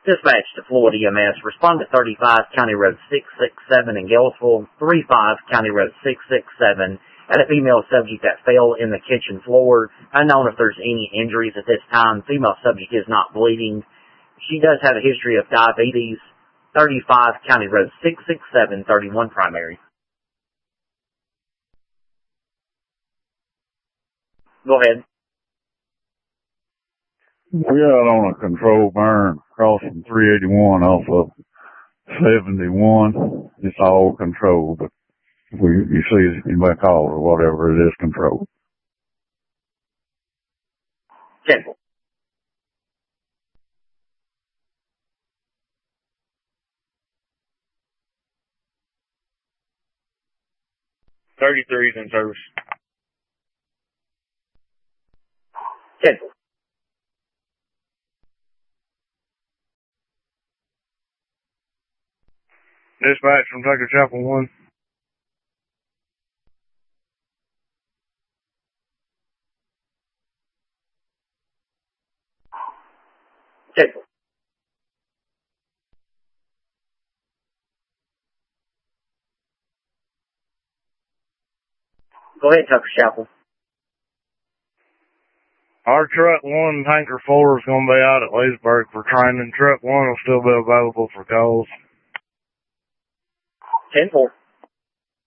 Dispatch to Florida EMS. Respond to 35 County Road 667 in Galesville, 35 County Road 667. At a female subject that fell in the kitchen floor. Unknown if there's any injuries at this time. Female subject is not bleeding. She does have a history of diabetes. 35 County Road 667, 31 primary. Go ahead. We got on a controlled burn crossing 381 off of 71. It's all controlled, but if you see anybody call or whatever, it is controlled. 10. .33's in service. 10. Dispatch from Tucker Chapel 1. 10. Go ahead, Tucker Chapel. Our truck 1, tanker 4 is going to be out at Leesburg for training. Truck 1 will still be available for calls. 10-4.